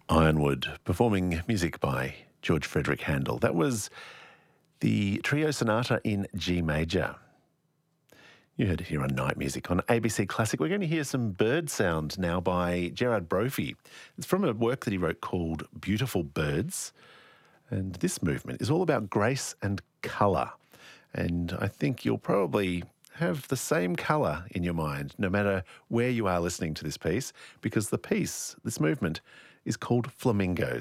Ironwood, performing music by George Frederick Handel. That was the Trio Sonata in G major. You heard it here on Night Music on ABC Classic. We're going to hear some bird sound now by Gerard Brophy. It's from a work that he wrote called Beautiful Birds. And this movement is all about grace and colour. And I think you'll probably have the same colour in your mind no matter where you are listening to this piece, because this movement, is called Flamingos.